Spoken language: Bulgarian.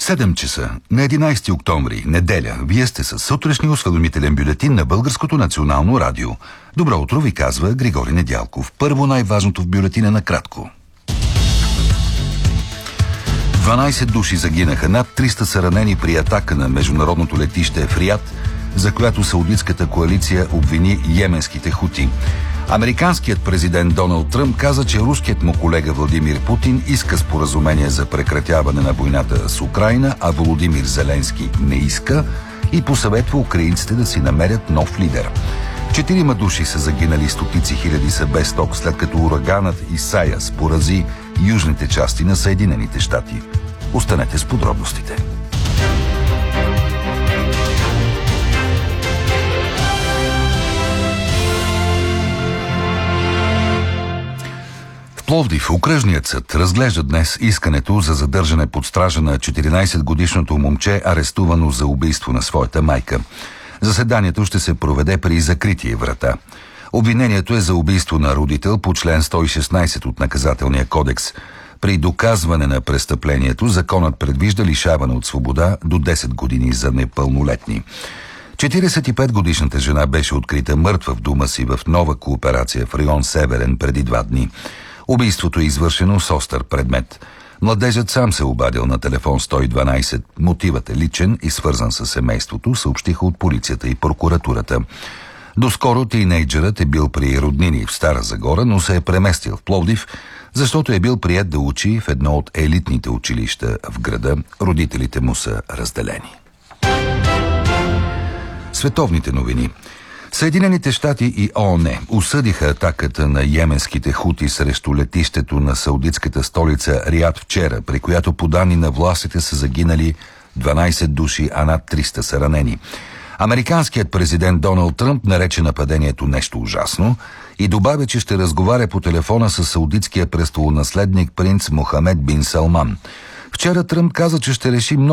7 часа на 11 октомври, неделя. Вие сте със сутрешния осведомителен бюлетин на Българското национално радио. Добро утро ви казва Григорий Недялков. Първо най-важното в бюлетина накратко. 12 души загинаха, над 300 са ранени при атака на международното летище в Риад, за която саудитската коалиция обвини йеменските хути. Американският президент Доналд Тръмп каза, че руският му колега Владимир Путин иска споразумение за прекратяване на войната с Украйна, а Володимир Зеленски не иска и посъветва украинците да си намерят нов лидер. 4 души са загинали, стотици хиляди са без ток, след като ураганът Исайас порази южните части на Съединените щати. Останете с подробностите. Пловдив, окръжният съд разглежда днес искането за задържане под стража на 14-годишното момче, арестувано за убийство на своята майка. Заседанието ще се проведе при закрити врата. Обвинението е за убийство на родител по член 116 от Наказателния кодекс. При доказване на престъплението законът предвижда лишаване от свобода до 10 години за непълнолетни. 45-годишната жена беше открита мъртва в дома си в нова кооперация в район Северен преди 2 дни. Убийството е извършено с остър предмет. Младежът сам се обадил на телефон 112. Мотивът е личен и свързан с семейството, съобщиха от полицията и прокуратурата. Доскоро тийнейджерът е бил при роднини в Стара Загора, но се е преместил в Пловдив, защото е бил приет да учи в едно от елитните училища в града. Родителите му са разделени. Световните новини. Съединените щати и ООН осъдиха атаката на йеменските хути срещу летището на саудитската столица Риад вчера, при която по данни на властите са загинали 12 души, а над 300 са ранени. Американският президент Доналд Тръмп нарече нападението нещо ужасно и добавя, че ще разговаря по телефона с саудитския престолонаследник принц Мохамед бин Салман. Вчера Тръмп каза, че ще реши много